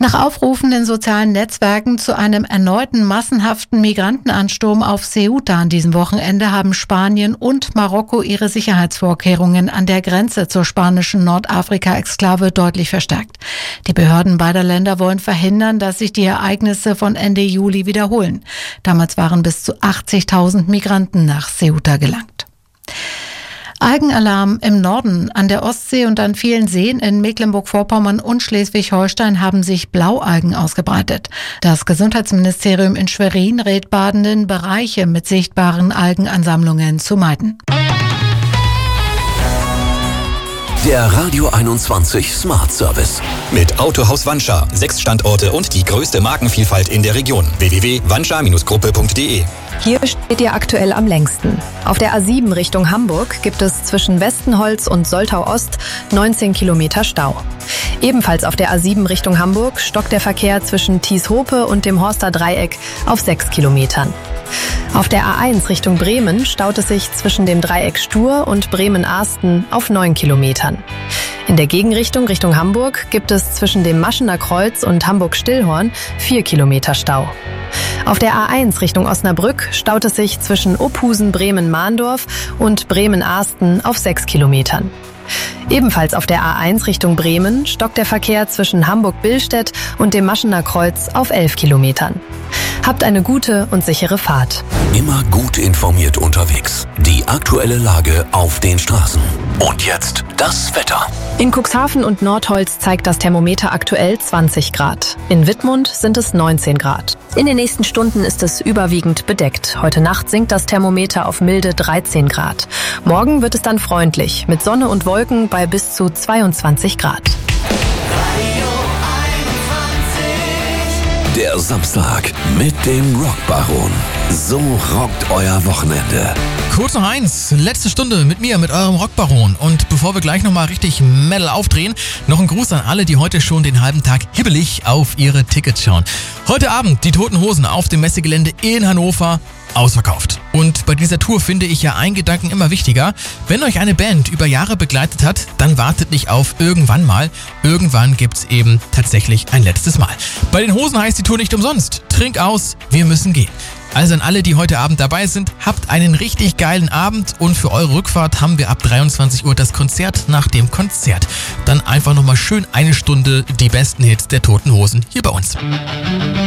Nach Aufrufen in sozialen Netzwerken zu einem erneuten massenhaften Migrantenansturm auf Ceuta an diesem Wochenende haben Spanien und Marokko ihre Sicherheitsvorkehrungen an der Grenze zur spanischen Nordafrika-Exklave deutlich verstärkt. Die Behörden beider Länder wollen verhindern, dass sich die Ereignisse von Ende Juli wiederholen. Damals waren bis zu 80.000 Migranten nach Ceuta gelangt. Algenalarm im Norden. An der Ostsee und an vielen Seen in Mecklenburg-Vorpommern und Schleswig-Holstein haben sich Blaualgen ausgebreitet. Das Gesundheitsministerium in Schwerin rät Badenden, Bereiche mit sichtbaren Algenansammlungen zu meiden. Der Radio 21 Smart Service. Mit Autohaus Wanscha. 6 Standorte und die größte Markenvielfalt in der Region. www.wanscha-gruppe.de. Hier steht ihr aktuell am längsten. Auf der A7 Richtung Hamburg gibt es zwischen Westenholz und Soltau Ost 19 Kilometer Stau. Ebenfalls auf der A7 Richtung Hamburg stockt der Verkehr zwischen Thieshope und dem Horster Dreieck auf 6 Kilometern. Auf der A1 Richtung Bremen staut es sich zwischen dem Dreieck Stur und Bremen-Ahsten auf 9 Kilometern. In der Gegenrichtung Richtung Hamburg gibt es zwischen dem Maschener Kreuz und Hamburg-Stillhorn 4 Kilometer Stau. Auf der A1 Richtung Osnabrück staut es sich zwischen Ophusen, Bremen-Mahndorf und Bremen-Ahsten auf 6 Kilometern. Ebenfalls auf der A1 Richtung Bremen stockt der Verkehr zwischen Hamburg-Billstedt und dem Maschener Kreuz auf 11 Kilometern. Habt eine gute und sichere Fahrt. Immer gut informiert unterwegs. Die aktuelle Lage auf den Straßen. Und jetzt das Wetter. In Cuxhaven und Nordholz zeigt das Thermometer aktuell 20 Grad. In Wittmund sind es 19 Grad. In den nächsten Stunden ist es überwiegend bedeckt. Heute Nacht sinkt das Thermometer auf milde 13 Grad. Morgen wird es dann freundlich, mit Sonne und Wolken bei bis zu 22 Grad. Der Samstag mit dem Rockbaron. So rockt euer Wochenende. Kurz noch eins, letzte Stunde mit mir, mit eurem Rockbaron. Und bevor wir gleich nochmal richtig Metal aufdrehen, noch ein Gruß an alle, die heute schon den halben Tag hibbelig auf ihre Tickets schauen. Heute Abend die Toten Hosen auf dem Messegelände in Hannover. Ausverkauft. Und bei dieser Tour finde ich ja einen Gedanken immer wichtiger. Wenn euch eine Band über Jahre begleitet hat, dann wartet nicht auf irgendwann mal. Irgendwann gibt's eben tatsächlich ein letztes Mal. Bei den Hosen heißt die Tour nicht umsonst. Trink aus, wir müssen gehen. Also an alle, die heute Abend dabei sind, habt einen richtig geilen Abend und für eure Rückfahrt haben wir ab 23 Uhr das Konzert nach dem Konzert. Dann einfach nochmal schön eine Stunde die besten Hits der Toten Hosen hier bei uns.